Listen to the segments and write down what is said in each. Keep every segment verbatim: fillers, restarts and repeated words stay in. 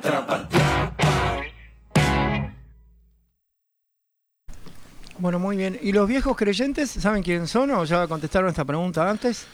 Bueno, muy bien. ¿Y los viejos creyentes saben quién son o ya contestaron esta pregunta antes?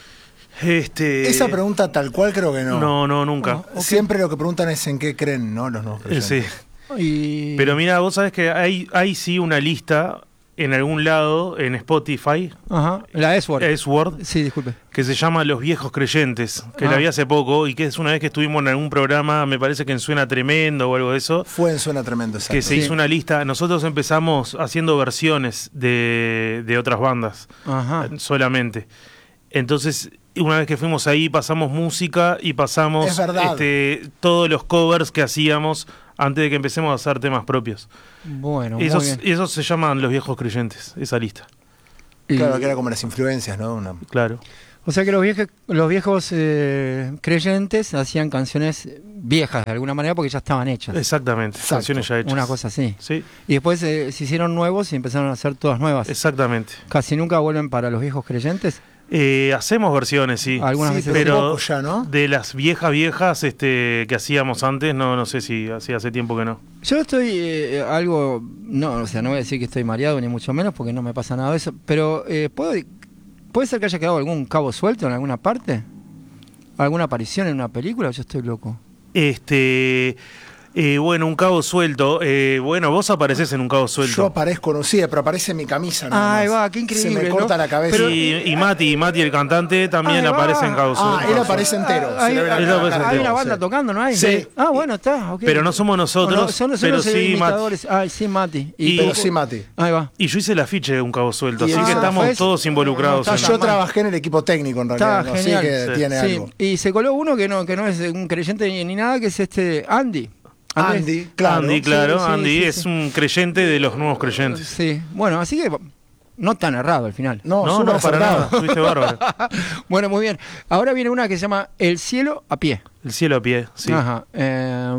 Este... Esa pregunta tal cual creo que no. No, no, nunca. No, okay. Siempre lo que preguntan es en qué creen, ¿no? Los nuevos creyentes. Sí. Y... Pero mira, vos sabés que hay, hay sí una lista en algún lado, en Spotify. Ajá, la S-Word. S-Word. Sí, disculpe. Que se llama Los Viejos Creyentes, que ah. la vi hace poco y que es una vez que estuvimos en algún programa, me parece que en Suena Tremendo o algo de eso. Fue en Suena Tremendo, exacto. Que se sí. hizo una lista. Nosotros empezamos haciendo versiones de, de otras bandas. Ajá. Solamente. Entonces, una vez que fuimos ahí, pasamos música y pasamos este, todos los covers que hacíamos antes de que empecemos a hacer temas propios. Bueno, esos, muy bien. Y esos se llaman Los Viejos Creyentes, esa lista. Claro, que era como las influencias, ¿no? Una... Claro. O sea que los viejos, los viejos eh, creyentes hacían canciones viejas de alguna manera porque ya estaban hechas. Exactamente, Exacto. canciones ya hechas. Una cosa así. Sí. Y después eh, se hicieron nuevos y empezaron a hacer todas nuevas. Exactamente. Casi nunca vuelven para los viejos creyentes. Eh, hacemos versiones, sí. Algunas sí, veces. Pero poco ya, ¿no? De las viejas viejas este, que hacíamos antes, no, no sé si hace, hace tiempo que no. Yo estoy eh, algo, no, o sea, no voy a decir que estoy mareado ni mucho menos porque no me pasa nada de eso, pero eh, ¿puedo, ¿puede ser que haya quedado algún cabo suelto en alguna parte? ¿Alguna aparición en una película o yo estoy loco? Este... Eh, bueno, un cabo suelto. Eh, bueno, vos aparecés en un cabo suelto. Yo aparezco, no sí, pero aparece en mi camisa. Ah, ahí va, qué increíble. Se me corta ¿no? la cabeza. Pero, y, y Mati, y Mati el cantante también ah, aparece en cabo suelto. Ah, él aparece entero. Ah, hay, se le ve la hay, cara, aparece hay entero, una banda sí. tocando, ¿no hay? Sí. Ah, bueno, está, ok. Pero no somos nosotros, no, son, son pero los sí Mati. imitadores. Ay, sí, Mati. Y- Pero sí, Mati. Ahí va. Y yo hice el afiche de un cabo suelto, Y así ah, que estamos ¿ves? todos involucrados. No, en está Yo mal. trabajé en el equipo técnico, en realidad. Está ¿no? Así genial. que Sí. tiene Sí, algo. y se coló uno que no, que no es un creyente ni, ni nada, que es este Andy. Andrés. Andy, claro. Andy, claro, Sí, sí, Andy sí, es sí. un creyente de los nuevos creyentes. Sí, bueno, así que no tan errado al final. No, No, súper no, para acertado. nada, estuviste bárbaro. Bueno, muy bien. Ahora viene una que se llama El cielo a pie. El cielo a pie, sí. Ajá. Eh,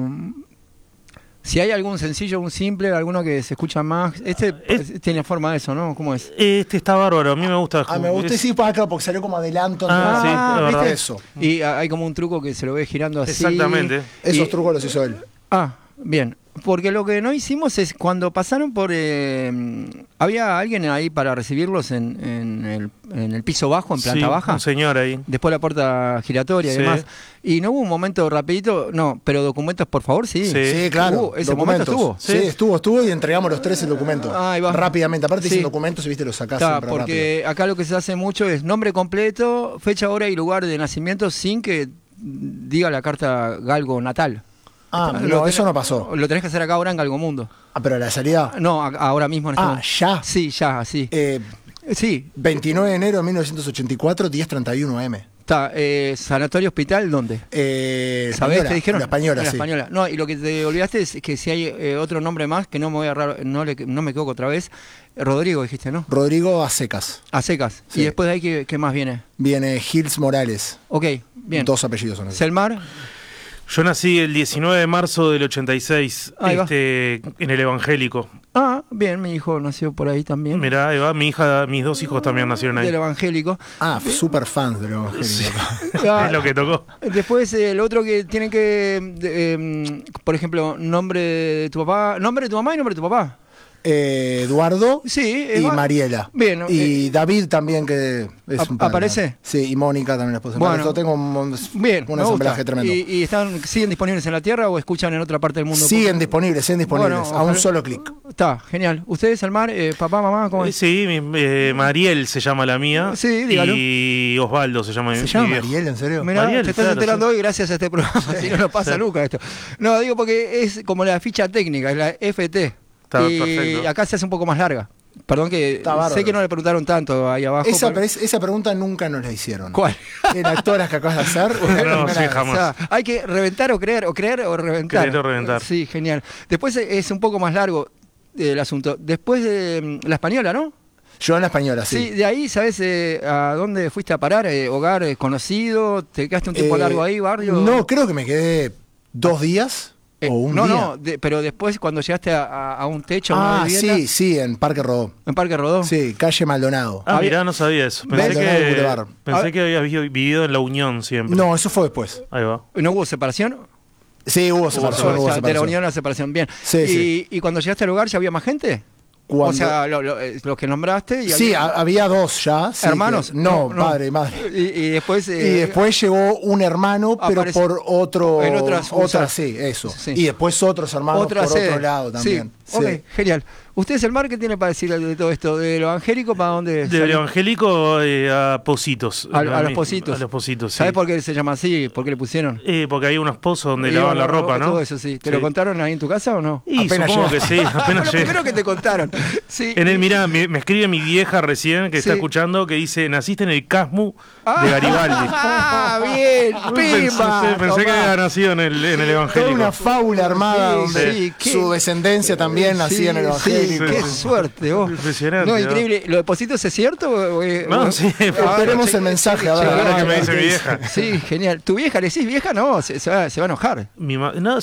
si hay algún sencillo, un simple, alguno que se escucha más. Este Es- tiene forma de eso, ¿no? ¿Cómo es? Este está bárbaro, a mí me gusta. Ah, me gusta, es- sí, para acá, porque salió como adelanto. Ah, sí, entonces, es verdad. ¿viste eso? Y hay como un truco que se lo ve girando así. Exactamente. Esos Y- trucos los hizo él. Ah, bien. Porque lo que no hicimos es cuando pasaron por... eh, había alguien ahí para recibirlos en, en, el, en el piso bajo, en planta Sí, baja. un señor ahí. Después la puerta giratoria y Sí. demás. Y no hubo un momento rapidito, no, pero documentos por favor, sí. Sí. Sí, claro. Hubo, ese documentos. momento estuvo. Sí, Sí. estuvo, estuvo y entregamos los tres el documento. Ah, ahí va. Rápidamente. Aparte, Sí. sin documentos, y viste, lo sacás Está, siempre porque acá lo que se hace mucho es nombre completo, fecha, hora y lugar de nacimiento sin que diga la carta galgo natal. Ah, Lo no, tenés- eso no pasó. Lo tenés que hacer acá ahora en Galgomundo. Ah, pero la salida. No, a- ahora mismo en este Ah, momento. ya. Sí, ya, sí. Eh, Sí, veintinueve de enero de mil novecientos ochenta y cuatro, diez treinta y uno eme. está. Eh, ¿Sanatorio Hospital dónde? Eh, ¿Sabés española, qué dijeron? La española, La sí. española. No, y lo que te olvidaste es que si hay eh, otro nombre más, que no me voy a agarrar, no, le, no me equivoco otra vez. Rodrigo dijiste, ¿no? Rodrigo a secas. A secas. Sí. Y después de ahí, ¿qué, qué más viene? Viene Gils Morales. Ok, bien. Dos apellidos son esos. Selmar. Yo nací el diecinueve de marzo del ochenta y seis, Ahí va. este, en el evangélico. Ah, bien, mi hijo nació por ahí también. Mirá, ahí va, mi hija, mis dos hijos también nacieron ahí. Del evangélico. Ah, super fans del evangélico. Ah, Es lo que tocó. Después eh, el otro que tienen que, de, eh, por ejemplo, nombre de tu papá, nombre de tu mamá y nombre de tu papá. Eh, Eduardo Sí, y Eva- Mariela. Bien, Y David también, que es ¿Ap- un pana. aparece? Sí, y Mónica también la esposa. Bueno. Yo tengo un, Bien, un me ensamblaje gusta. tremendo. ¿Y, y están, siguen disponibles en la Tierra o escuchan en otra parte del mundo? Siguen disponibles, siguen disponibles. Bueno, a un ojalá- solo clic. Está, genial. ¿Ustedes, Almar, eh, papá, mamá, cómo Eh, es? Sí, mi- eh, Mariel se llama la mía. Sí, dígalo. Y Osvaldo se llama mi ¿Se llama mi viejo. Mariel, en serio? Mirá, Mariel, te estás claro, enterando sí. hoy gracias a este programa, si no, no pasa Sí. nunca esto. No, digo porque es como la ficha técnica, es la F T. Está y perfecto. acá se hace un poco más larga. Perdón que Está bárbaro. sé que no le preguntaron tanto ahí abajo. Esa, pero- pre- esa pregunta nunca nos la hicieron. ¿Cuál? En actoras que acabas de hacer. No, una sí, vez. jamás. O sea, hay que reventar o creer, o creer o reventar. Creer o reventar. Sí, genial. Después es un poco más largo eh, el asunto. Después de mm, la española, ¿no? Yo en la española, sí. Sí, de ahí, ¿sabes eh, a dónde fuiste a parar? Eh, ¿Hogar eh, conocido? ¿Te quedaste un tiempo Eh, largo ahí, barrio? No, creo que me quedé dos días Eh, o un no, día. no, de- pero después cuando llegaste a, a- a un techo, a una Ah, vivienda, sí, sí, en Parque Rodó. en Parque Rodó. Sí, calle Maldonado. Ah, Había- mirá, no sabía eso. Pensé Maldonado que, Boulevard. A pensé ver. que habías vi- vivido en La Unión siempre. No, eso fue después. Ahí va. ¿No hubo separación? Sí, hubo separación. Hubo, hubo o sea, separación. De la unión a la separación, bien. Sí, y, sí. ¿Y cuando llegaste al lugar ya había más gente? Cuando... O sea, lo, lo, los que nombraste. Y sí, había... había dos ya. Sí, ¿Hermanos? Que... No, no, no, padre y madre. Y, y después... Eh... Y después llegó un hermano, pero Aparece... por otro... En otras... Otras, sí, eso. Sí. Y después otros hermanos Otra por sede. Otro lado también. Sí. Sí. Ok, genial. ¿Usted es el mar que tiene para decir de todo esto? ¿De lo evangélico para dónde? De lo evangélico eh, a Positos. A, a los Positos. A los Positos, sí. ¿Sabes por qué se llama así? ¿Por qué le pusieron? Eh, porque hay unos pozos donde lavan la ropa, ¿no? Todo eso, sí. ¿Te sí. lo contaron ahí en tu casa o no? Y apenas supongo que sí, apenas Lo primero que te contaron. Sí. En el, mirá, me, me escribe mi vieja recién, que sí. está escuchando, que dice, naciste en el Casmu ah, de Garibaldi. Ah, bien, prima. Pensé, pensé que había nacido en el, en el evangélico. Toda una fábula armada sí, donde sí, sí. su descendencia también sí, nacía en el evangélico. Sí, qué suerte, vos. Impresionante. No, increíble. ¿Lo de Positos es cierto? O, no, o, sí. Esperemos el mensaje. A ver, a ver qué me dice mi vieja. Sí, genial. ¿Tu vieja le decís vieja? No, se, se, va, se va a enojar. Mi ma... No,